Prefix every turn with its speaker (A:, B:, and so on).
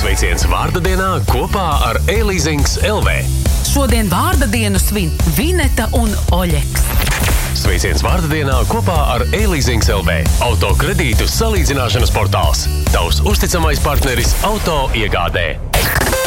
A: Sveiciens vārda dienā kopā ar E-Leasings LV.
B: Šodien vārda dienu svin Vineta un Oļeks.
A: Sveiciens vārda dienā kopā ar E-Leasings LV. Auto kredītu salīdzināšanas portāls. Tavs uzticamais partneris auto iegādē.